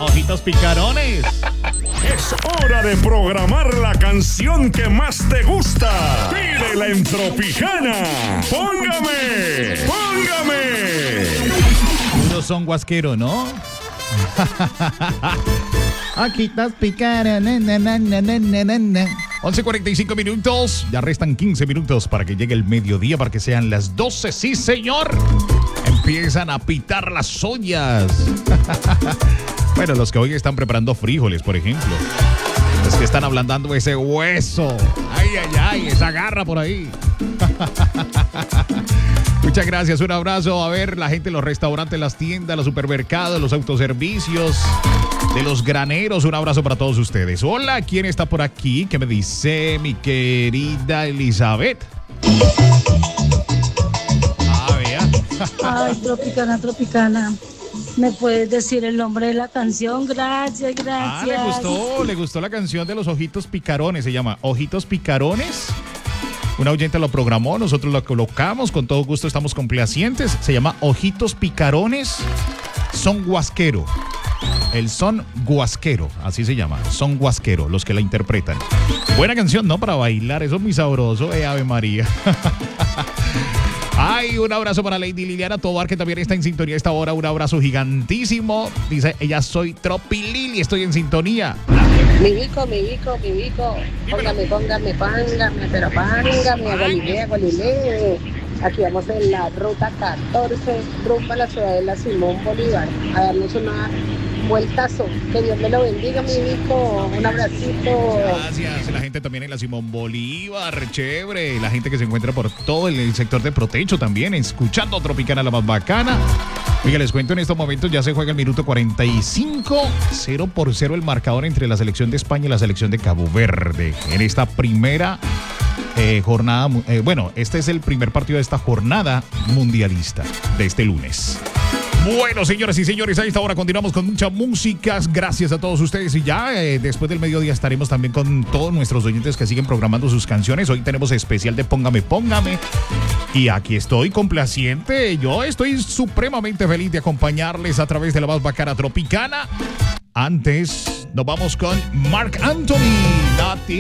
Ojitos picarones. Es hora de programar la canción que más te gusta. Pídela en Tropicana. ¡Póngame! Unos son guasquero, ¿no? Ojitos picarones. 11:45 minutos. Ya restan 15 minutos para que llegue el mediodía, para que sean las 12. ¡Sí, señor! Empiezan a pitar las ollas. Bueno, los que hoy están preparando frijoles, por ejemplo. Los que están ablandando ese hueso. Ay, ay, ay, esa garra por ahí. Muchas gracias, un abrazo. A ver, la gente de los restaurantes, las tiendas, los supermercados, los autoservicios, de los graneros. Un abrazo para todos ustedes. Hola, ¿quién está por aquí? ¿Qué me dice mi querida Elizabeth? Vea. Ay, Tropicana. ¿Me puedes decir el nombre de la canción? Gracias. Le gustó la canción de los Ojitos Picarones. Se llama Ojitos Picarones. Una oyente lo programó, nosotros lo colocamos, con todo gusto estamos complacientes. Se llama Ojitos Picarones, son guasquero. El son guasquero, así se llama, son guasquero, los que la interpretan. Buena canción, ¿no? Para bailar, eso es muy sabroso, Ave María. Ay, un abrazo para Lady Liliana Tobar, que también está en sintonía a esta hora. Un abrazo gigantísimo. Dice, ella soy Tropilili, estoy en sintonía. Mi bico. Póngame, pero pángame, Galilea. Aquí vamos en la ruta 14, rumbo a la ciudadela Simón Bolívar, a darnos una vueltazo. Que Dios me lo bendiga, mi bico. Un abracito. Gracias. La gente también en la Simón Bolívar, chévere. La gente que se encuentra por todo el sector de Protecho también, escuchando Tropicana, la más bacana. Oiga, les cuento, en estos momentos ya se juega el minuto 45, 0-0 el marcador entre la selección de España y la selección de Cabo Verde. En esta primera jornada, este es el primer partido de esta jornada mundialista de este lunes. Bueno, señoras y señores, a esta hora continuamos con muchas músicas. Gracias a todos ustedes. Y ya después del mediodía estaremos también con todos nuestros oyentes que siguen programando sus canciones. Hoy tenemos especial de Póngame. Y aquí estoy complaciente. Yo estoy supremamente feliz de acompañarles a través de la más bacana Tropicana. Antes nos vamos con Marc Anthony.